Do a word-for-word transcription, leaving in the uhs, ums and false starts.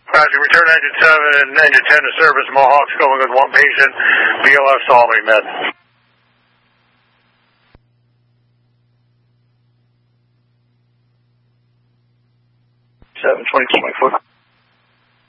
Roger, return engine seven and engine ten to service. Mohawk's going with one patient. B L S to Albany Med. seven twenty-two, my foot.